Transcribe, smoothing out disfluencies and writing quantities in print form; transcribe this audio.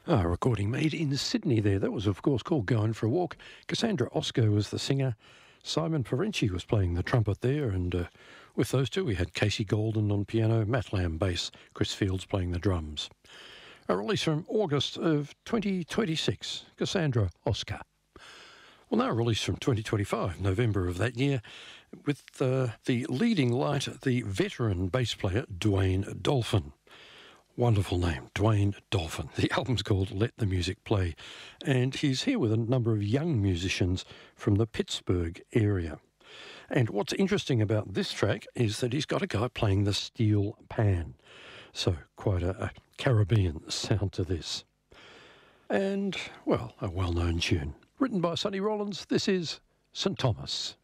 A recording made in Sydney there. That was, of course, called Going for a Walk. Cassandra Oscar was the singer. Simon Ferenczi was playing the trumpet there. And with those two, we had Casey Golden on piano, Matt Lamb bass, Chris Fields playing the drums. A release from August of 2026, Cassandra Oscar. Well, now a release from 2025, November of that year, with the leading light, the veteran bass player, Dwayne Dolphin. Wonderful name, Dwayne Dolphin. The album's called Let the Music Play, and he's here with a number of young musicians from the Pittsburgh area. And what's interesting about this track is that he's got a guy playing the steel pan, so quite a Caribbean sound to this. And, well, a well-known tune. Written by Sonny Rollins, this is St. Thomas.